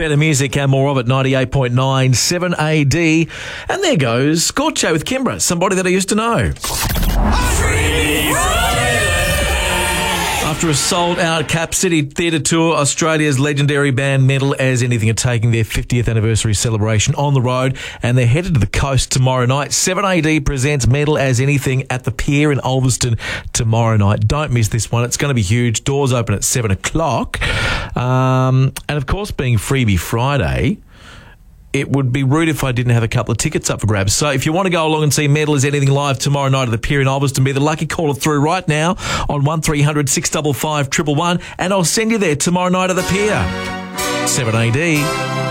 Better music and more of it, 98.9 7AD. And there goes Scorcho with Kimbra, somebody that I used to know. After a sold-out Cap City Theatre tour, Australia's legendary band Mental as Anything are taking their 50th anniversary celebration on the road, and they're headed to the coast tomorrow night. 7AD presents Mental as Anything at the Pier in Ulverston tomorrow night. Don't miss this one. It's going to be huge. Doors open at 7 o'clock. And, of course, being Freebie Friday, it would be rude if I didn't have a couple of tickets up for grabs. So if you want to go along and see Mental as Anything live tomorrow night at the Pier in Ulverston, be the lucky caller through right now on 1300 655 111, and I'll send you there tomorrow night at the Pier. 7AD.